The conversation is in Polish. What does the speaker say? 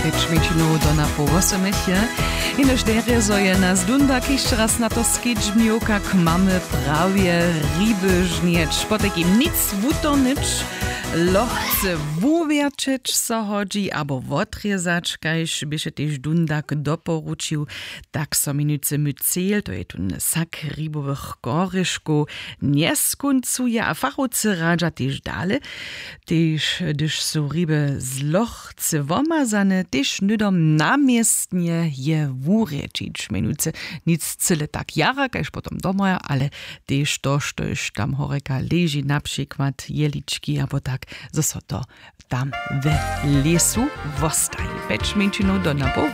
Вечмечину до на повосемetje. Inož derje so je nas dundak jeszcze raz na to skidźmiu, jak mamy prawie ryby żnieć. Potek im nic wutornyć, lochce wuwierczyć so hodzi, abo wotrezać, kajż byše też dundak doporučił, tak so minuce my cel, to je tu sak rybowych koryszku, nie skuncuje, a fachowcy radza też dale, też gdyż so ryby z lochce womazane, też nudom namiestnie je wurječić. Minuce nic cyle tak jara, kajż potom domoja, ale też to, štož tam horeka leži, na przykład jelički, abo tak, zo so to tam w lesu wostaje. Več menšinu do nabo